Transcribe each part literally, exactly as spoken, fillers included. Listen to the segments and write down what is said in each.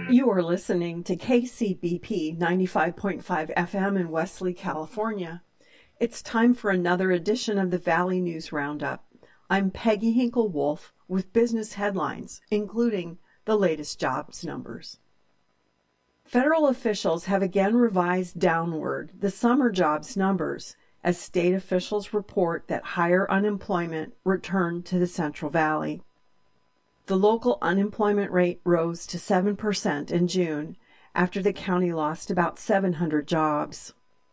You are listening to K C B P ninety-five point five F M in Wesley, California. It's time for another edition of the Valley News Roundup. I'm Peggy Hinkle-Wolf with business headlines, including the latest jobs numbers. Federal officials have again revised downward the summer jobs numbers as state officials report that higher unemployment returned to the Central Valley. The local unemployment rate rose to seven percent in June after the county lost about seven hundred jobs.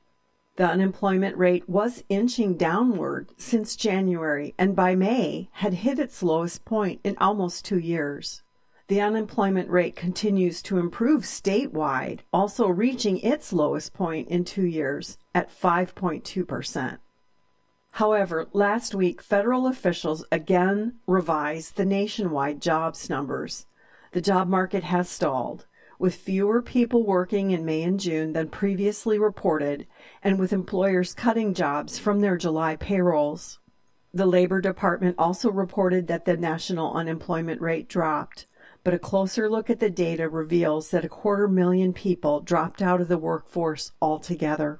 The unemployment rate was inching downward since January and by May had hit its lowest point in almost two years. The unemployment rate continues to improve statewide, also reaching its lowest point in two years at five point two percent. However, last week, federal officials again revised the nationwide jobs numbers. The job market has stalled, with fewer people working in May and June than previously reported, and with employers cutting jobs from their July payrolls. The Labor Department also reported that the national unemployment rate dropped, but a closer look at the data reveals that a quarter million people dropped out of the workforce altogether.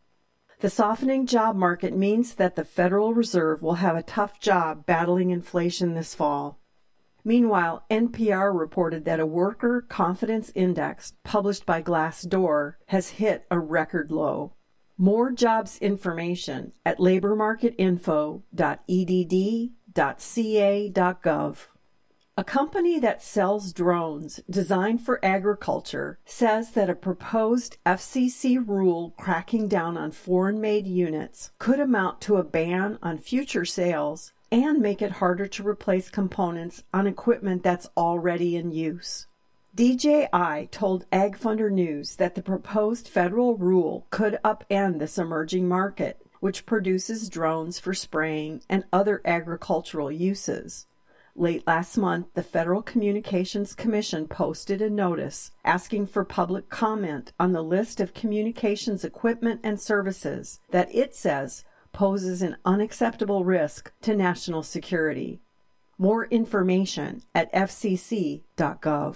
The softening job market means that the Federal Reserve will have a tough job battling inflation this fall. Meanwhile, N P R reported that a worker confidence index published by Glassdoor has hit a record low. More jobs information at labor market info dot e d d dot c a dot gov. A company that sells drones designed for agriculture says that a proposed F C C rule cracking down on foreign-made units could amount to a ban on future sales and make it harder to replace components on equipment that's already in use. D J I told AgFunder News that the proposed federal rule could upend this emerging market, which produces drones for spraying and other agricultural uses. Late last month, the Federal Communications Commission posted a notice asking for public comment on the list of communications equipment and services that it says poses an unacceptable risk to national security. More information at f c c dot gov.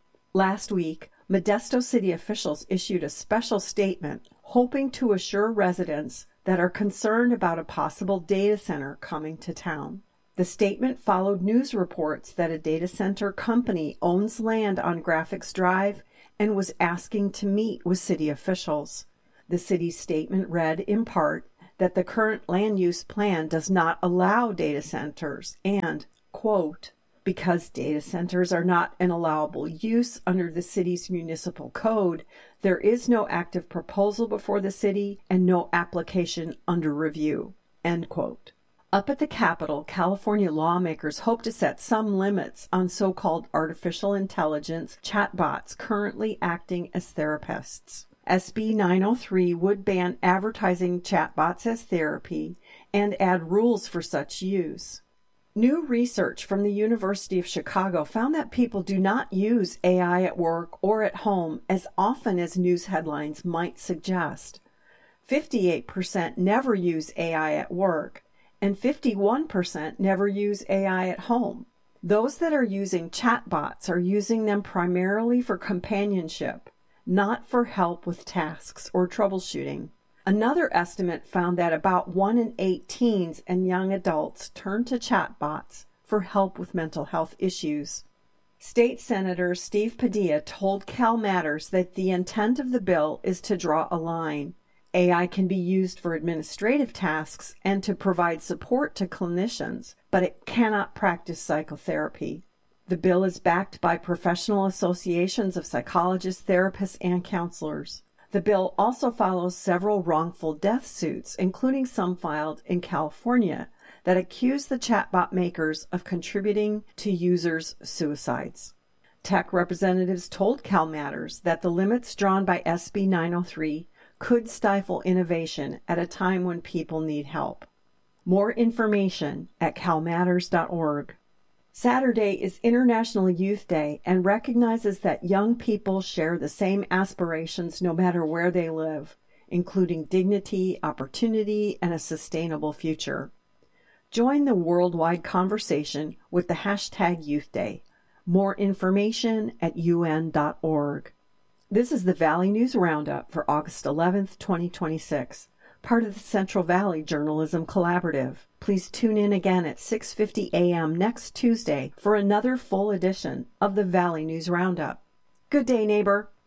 Last week, Modesto City officials issued a special statement hoping to assure residents that are concerned about a possible data center coming to town. The statement followed news reports that a data center company owns land on Graphics Drive and was asking to meet with city officials. The city's statement read, in part, that the current land use plan does not allow data centers and, quote, because data centers are not an allowable use under the city's municipal code, there is no active proposal before the city and no application under review, end quote. Up at the Capitol, California lawmakers hope to set some limits on so-called artificial intelligence chatbots currently acting as therapists. S B nine oh three would ban advertising chatbots as therapy and add rules for such use. New research from the University of Chicago found that people do not use A I at work or at home as often as news headlines might suggest. fifty-eight percent never use A I at work, and fifty-one percent never use A I at home. Those that are using chatbots are using them primarily for companionship, not for help with tasks or troubleshooting. Another estimate found that about one in eight teens and young adults turn to chatbots for help with mental health issues. State Senator Steve Padilla told CalMatters that the intent of the bill is to draw a line. A I can be used for administrative tasks and to provide support to clinicians, but it cannot practice psychotherapy. The bill is backed by professional associations of psychologists, therapists, and counselors. The bill also follows several wrongful death suits, including some filed in California, that accuse the chatbot makers of contributing to users' suicides. Tech representatives told CalMatters that the limits drawn by S B nine oh three could stifle innovation at a time when people need help. More information at cal matters dot org. Saturday is International Youth Day and recognizes that young people share the same aspirations no matter where they live, including dignity, opportunity, and a sustainable future. Join the worldwide conversation with the hashtag Youth Day. More information at u n dot org. This is the Valley News Roundup for August eleventh, twenty twenty-six, part of the Central Valley Journalism Collaborative. Please tune in again at six fifty a m next Tuesday for another full edition of the Valley News Roundup. Good day, neighbor.